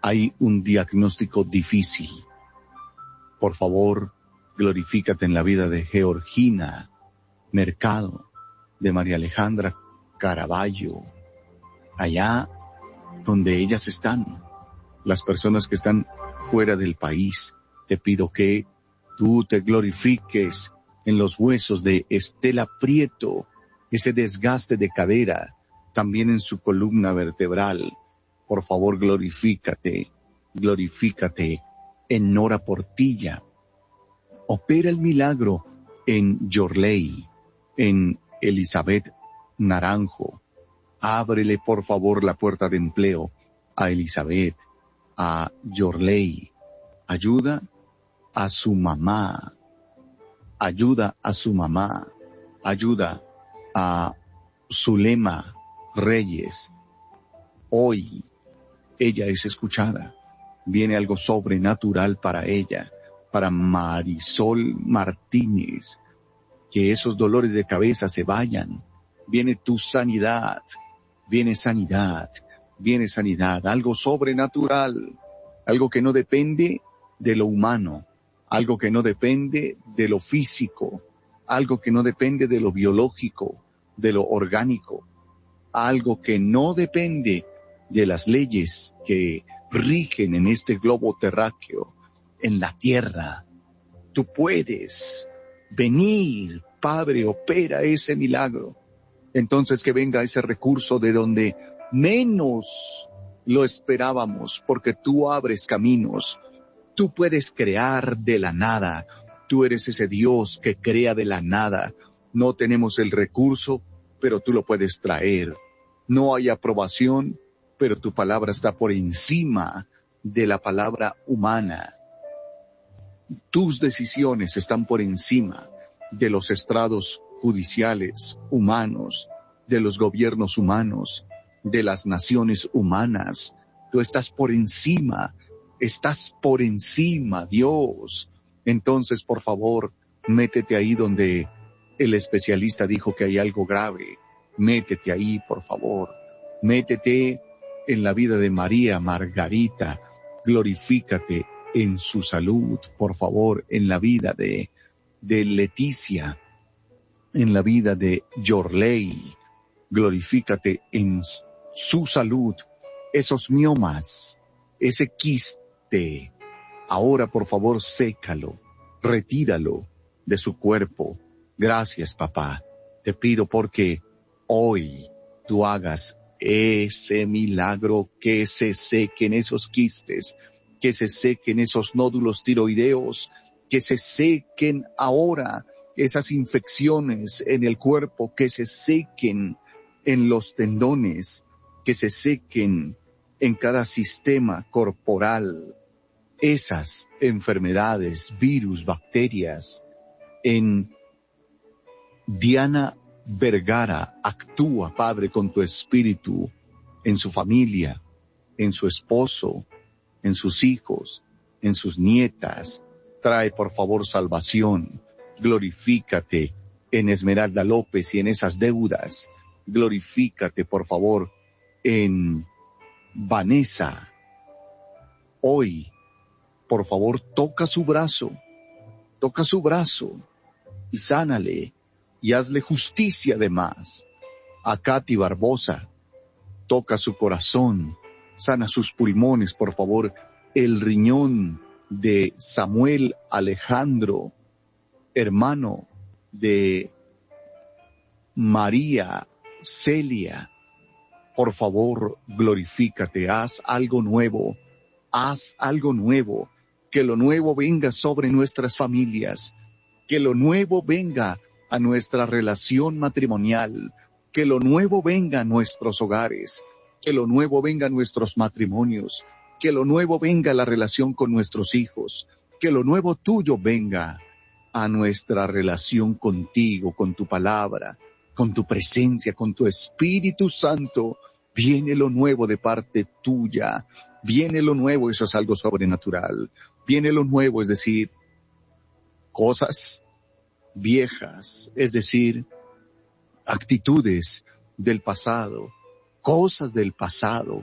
hay un diagnóstico difícil. Por favor, glorifícate en la vida de Georgina Mercado, de María Alejandra Caraballo, allá donde ellas están, las personas que están fuera del país. Te pido que tú te glorifiques en los huesos de Estela Prieto, ese desgaste de cadera, también en su columna vertebral. Por favor, glorifícate en Nora Portilla. Opera el milagro en Yorley, en Elizabeth Naranjo. Ábrele, por favor, la puerta de empleo a Elizabeth, a Yorley. Ayuda a su mamá. Ayuda a su mamá. Ayuda a Zulema Reyes. Hoy ella es escuchada. Viene algo sobrenatural para ella, para Marisol Martínez. Que esos dolores de cabeza se vayan. Viene tu sanidad. Viene sanidad. Viene sanidad. Algo sobrenatural. Algo que no depende de lo humano. Algo que no depende de lo físico. Algo que no depende de lo biológico, de lo orgánico. Algo que no depende de las leyes que rigen en este globo terráqueo, en la tierra. Tú puedes venir, Padre, opera ese milagro. Entonces que venga ese recurso de donde menos lo esperábamos, porque tú abres caminos. Tú puedes crear de la nada. Tú eres ese Dios que crea de la nada. No tenemos el recurso, pero tú lo puedes traer. No hay aprobación, pero tu palabra está por encima de la palabra humana. Tus decisiones están por encima de los estrados judiciales humanos, de los gobiernos humanos, de las naciones humanas. Tú estás por encima, Dios. Entonces, por favor, métete ahí donde el especialista dijo que hay algo grave. Métete ahí, por favor. Métete en la vida de María Margarita. Glorifícate en su salud, por favor, en la vida de Leticia, en la vida de Yorley. Glorifícate en su salud. Esos miomas, ese quiste, ahora por favor sécalo, retíralo de su cuerpo. Gracias, papá. Te pido porque hoy tú hagas ese milagro, que se sequen esos quistes, que se sequen esos nódulos tiroideos, que se sequen ahora esas infecciones en el cuerpo, que se sequen en los tendones, que se sequen en cada sistema corporal, esas enfermedades, virus, bacterias. En Diana Vergara, actúa, Padre, con tu espíritu, en su familia, en su esposo, en sus hijos, en sus nietas. Trae, por favor, salvación. Glorifícate en Esmeralda López y en esas deudas. Glorifícate, por favor, en Vanessa. Hoy, por favor, toca su brazo y sánale y hazle justicia además. A Katy Barbosa, toca su corazón, sana sus pulmones, por favor. El riñón de Samuel Alejandro, hermano de María Celia, por favor, glorifícate, haz algo nuevo, que lo nuevo venga sobre nuestras familias, que lo nuevo venga a nuestra relación matrimonial, que lo nuevo venga a nuestros hogares, que lo nuevo venga a nuestros matrimonios, que lo nuevo venga a la relación con nuestros hijos, que lo nuevo tuyo venga a nuestra relación contigo, con tu palabra, con tu presencia, con tu Espíritu Santo. Viene lo nuevo de parte tuya, viene lo nuevo, eso es algo sobrenatural. Viene lo nuevo, es decir, cosas viejas, es decir, actitudes del pasado, cosas del pasado,